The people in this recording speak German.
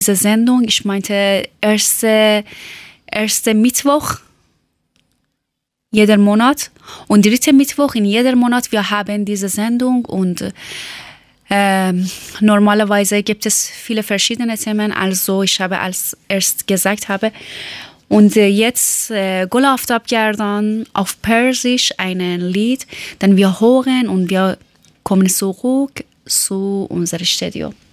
Diese Sendung, ich meinte, erste Mittwoch jeder Monat und dritte Mittwoch in jedem Monat, wir haben diese Sendung und normalerweise gibt es viele verschiedene Themen, also ich habe als erst gesagt habe und jetzt گل آفتاب گردان auf Persisch ein Lied, dann wir hören und wir kommen zurück zu unserem Studio.